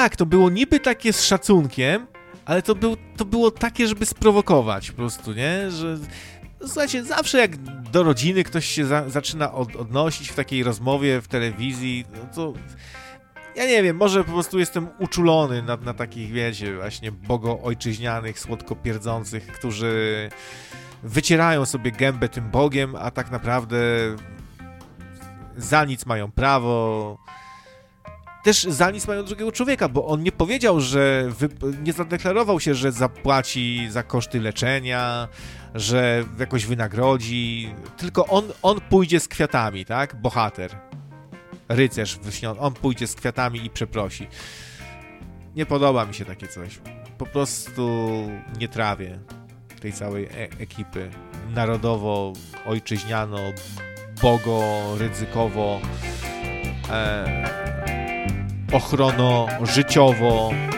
tak, to było niby takie z szacunkiem, ale to było takie, żeby sprowokować po prostu, nie? Że słuchajcie, zawsze jak do rodziny ktoś się zaczyna odnosić w takiej rozmowie w telewizji, no to ja nie wiem, może po prostu jestem uczulony na takich, wiecie, właśnie bogoojczyźnianych, słodkopierdzących, którzy wycierają sobie gębę tym Bogiem, a tak naprawdę za nic mają prawo. Też za nic mają drugiego człowieka, bo on nie powiedział, że nie zadeklarował się, że zapłaci za koszty leczenia, że jakoś wynagrodzi, tylko on pójdzie z kwiatami, tak? Bohater, rycerz wyśniony, on pójdzie z kwiatami i przeprosi. Nie podoba mi się takie coś. Po prostu nie trawię tej całej ekipy narodowo, ojczyźniano, bogo, ryzykowo, ochrono, życiowo.